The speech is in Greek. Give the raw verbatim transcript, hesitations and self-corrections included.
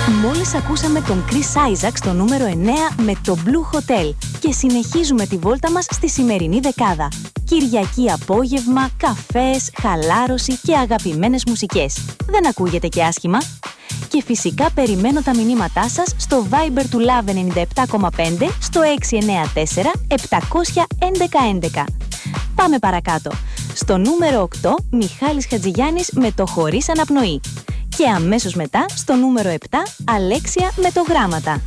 Μόλις ακούσαμε τον Chris Isaac στο νούμερο εννέα με το Blue Hotel και συνεχίζουμε τη βόλτα μας στη σημερινή δεκάδα. Κυριακή απόγευμα, καφές, χαλάρωση και αγαπημένες μουσικές. Δεν ακούγεται και άσχημα? Και φυσικά περιμένω τα μηνύματά σας στο Viber του Love ενενήντα επτά κόμμα πέντε στο έξι εννέα τέσσερα επτά ένα ένα ένα ένα. Πάμε παρακάτω. Στο νούμερο οκτώ, Μιχάλης Χατζηγιάννης με το Χωρίς Αναπνοή. Και αμέσως μετά, στο νούμερο επτά, Αλέξια με το Γράμματα.